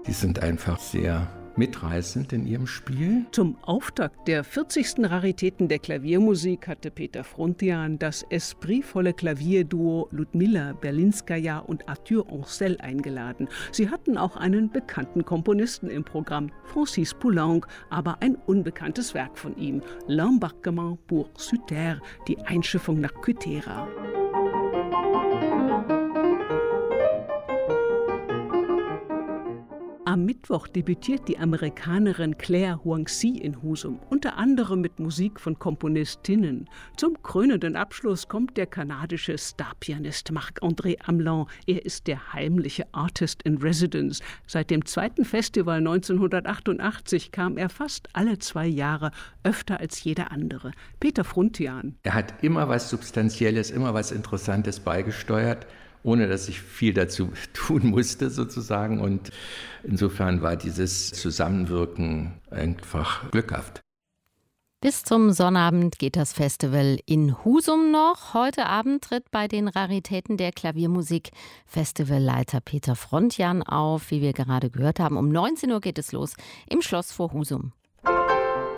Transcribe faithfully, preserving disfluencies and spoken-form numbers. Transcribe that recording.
Die sind einfach sehr mitreißend in ihrem Spiel. Zum Auftakt der vierzigsten Raritäten der Klaviermusik hatte Peter Frontyan das espritvolle Klavierduo Ludmila Berlinskaja und Arthur Ancel eingeladen. Sie hatten auch einen bekannten Komponisten im Programm, Francis Poulenc, aber ein unbekanntes Werk von ihm, L'Embarquement pour Cythère, die Einschiffung nach Kythera. Am Mittwoch debütiert die Amerikanerin Claire Huang-Si in Husum, unter anderem mit Musik von Komponistinnen. Zum krönenden Abschluss kommt der kanadische Starpianist Marc-André Hamelin. Er ist der heimliche Artist in Residence. Seit dem zweiten Festival neunzehnhundertachtundachtzig kam er fast alle zwei Jahre, öfter als jeder andere. Peter Frontyan. Er hat immer was Substanzielles, immer was Interessantes beigesteuert, ohne dass ich viel dazu tun musste sozusagen. Und insofern war dieses Zusammenwirken einfach glückhaft. Bis zum Sonnabend geht das Festival in Husum noch. Heute Abend tritt bei den Raritäten der Klaviermusik Festivalleiter Peter Frontyan auf, wie wir gerade gehört haben. Um neunzehn Uhr geht es los im Schloss vor Husum.